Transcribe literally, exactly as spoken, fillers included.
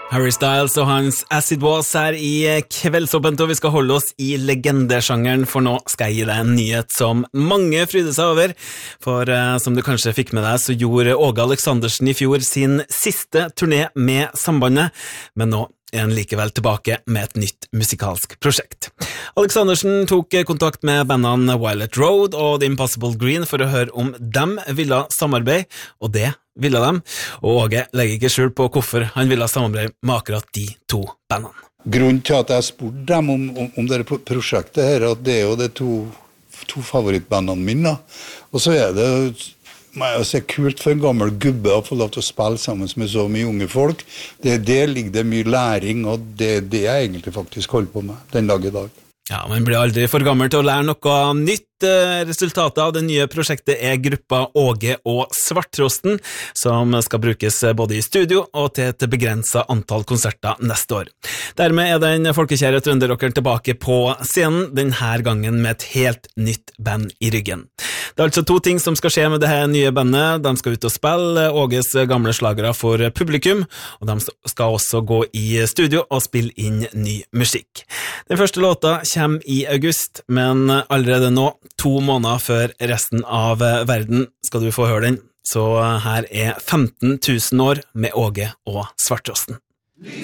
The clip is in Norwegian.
Harry Styles og hans As It Was her i Kveldsåpent, og vi skal holde oss i legendesjangeren, for nå skal jeg gi deg en nyhet som mange fryder seg over. For uh, som du kanskje fikk med deg, så gjorde Åge Aleksandersen i fjor sin siste turné med Sambandet, men nå er han likevel tilbake med et nytt musikalsk prosjekt. Aleksandersen tok kontakt med bandene Violet Road og The Impossible Green for å høre om dem ville samarbeide, og det ville dem, og Åge legger ikke skjul på hvorfor han ville samarbeide med akkurat de to bandene. Grunnen til at jeg spurte dem om, om, om det prosjektet her, at det er jo de to, to favorittbandene mine, og så er det må jeg si, kult for en gammel gubbe å få lov til å spille sammen med så mye unge folk. Det, det ligger det mye læring, og det er det jeg egentlig faktisk holder på med den dag i dag. Ja, man blir aldri for gammel til å lære noe nytt. Resultatet av det nye prosjektet er gruppa Åge og Svarttrosten, som skal brukes både i studio og til et begrenset antall konserter neste år. Dermed er den folkekjære trønderrockeren tilbake på scenen, denne gangen med et helt nytt band i ryggen. Det er altså to ting som skal skje med det her nye bandet. De skal ut og spille Åges gamle slagere for publikum, og de skal også gå i studio og spille inn ny musikk. Den første låta kommer i august, men allerede nå, to måneder før resten av verden, skal du få høre den. Så her er femten tusen år med Åge og Svarttrosten.